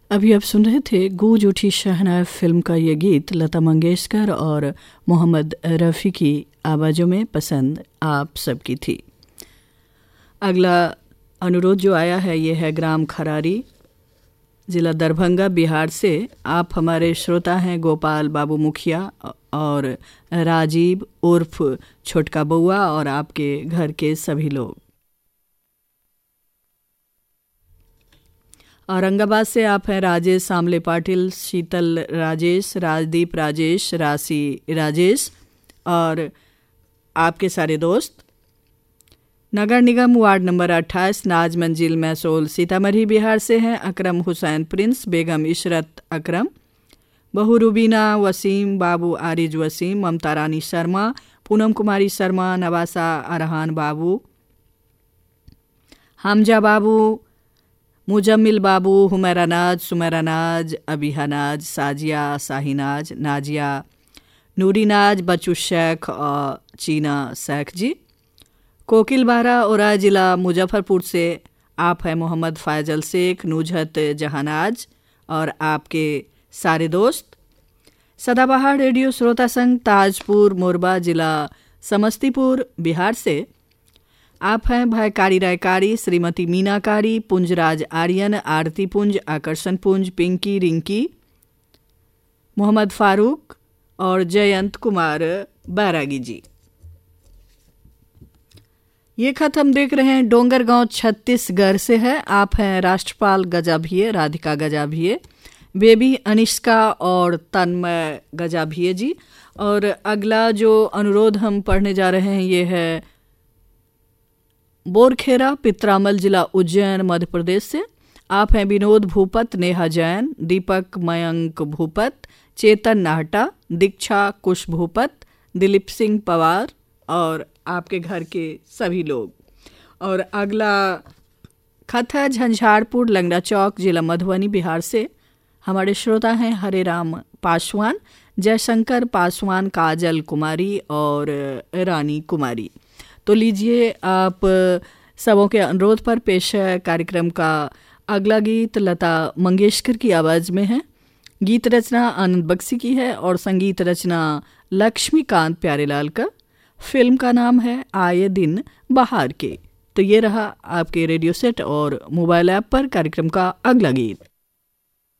अभी आप सुन रहे थे गूंज उठी शहनाई फिल्म का ये गीत लता मंगेशकर और मोहम्मद रफ़ी की आवाज़ों में पसंद आप सबकी थी। अगला अनुरोध जो आया है ये है ग्राम खरारी, ज़िला दरभंगा, बिहार से। आप हमारे श्रोता हैं गोपाल बाबू मुखिया और राजीव उर्फ छोटका बउआ और आपके घर के सभी लोग। औरंगाबाद से आप हैं राजेश सामले पाटिल, शीतल राजेश, राजदीप राजेश, राशि राजेश और आपके सारे दोस्त। नगर निगम वार्ड नंबर 28 नाज मंजिल मैसोल सीतामढ़ी बिहार से हैं अकरम हुसैन प्रिंस, बेगम इशरत अकरम, बहू रुबीना वसीम, बाबू आरिज वसीम, ममता रानी शर्मा, पूनम कुमारी शर्मा, नवासा अरहान बाबू, हमजा बाबू, मुजम्मिल बाबू, हुमैरा नाज, सुमैरा नाज, अबीहा नाज, साजिया, साहिनाज, नाजिया, नूरी नाज, बच्चू शेख और चीना शेख जी। कोकिल बारा औरा ज़िला मुजफ्फरपुर से आप हैं मोहम्मद फ़ायजल शेख, नुजहत जहानाज और आपके सारे दोस्त। सदाबहार रेडियो श्रोता संघ ताजपुर मोरबा, ज़िला समस्तीपुर बिहार से आप हैं भाई कारी रायकारी, श्रीमती मीना कारी, पुंजराज आर्यन, आरती पुंज, आकर्षण पुंज, पिंकी रिंकी, मोहम्मद फारूक और जयंत कुमार बैरागी जी। ये खत हम देख रहे हैं डोंगरगांव छत्तीसगढ़ से है। आप हैं राष्ट्रपाल गजाभिये, राधिका गजाभिये, बेबी अनिष्का और तन्मय गजाभिये जी। और अगला जो अनुरोध हम पढ़ने जा रहे हैं ये है बोरखेरा, पित्रामल, जिला उज्जैन, मध्य प्रदेश से। आप हैं विनोद भूपत, नेहा जैन, दीपक मयंक भूपत, चेतन नाहटा, दीक्षा कुश भूपत, दिलीप सिंह पवार और आपके घर के सभी लोग। और अगला खत है झंझारपुर लंगड़ा चौक, जिला मधुबनी बिहार से। हमारे श्रोता हैं हरे राम पासवान, जयशंकर पासवान, काजल कुमारी और रानी कुमारी। तो लीजिए आप सबों के अनुरोध पर पेश है कार्यक्रम का अगला गीत लता मंगेशकर की आवाज़ में है। गीत रचना आनंद बख्शी की है और संगीत रचना लक्ष्मीकांत प्यारेलाल का। फिल्म का नाम है आए दिन बहार के। तो ये रहा आपके रेडियो सेट और मोबाइल ऐप पर कार्यक्रम का अगला गीत।